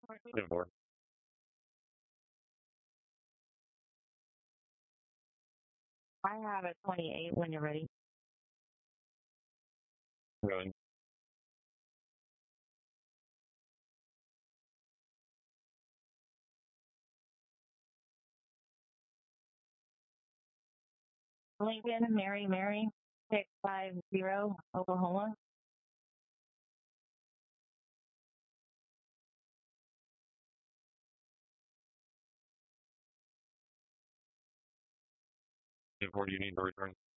10 4. I have a 28 when you're ready. Going. Lincoln, Mary, 650, Oklahoma. What do you need to return?